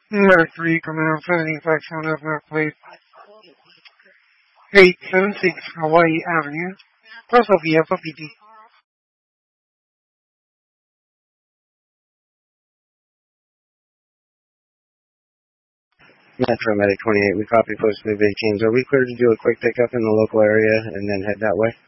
Number 3, coming out 75 sound of North Plate 876 Hawaii Avenue, Costa Via Papiti. Metro Medic 28, we copy post move 18s. Are we clear to do a quick pickup in the local area and then head that way?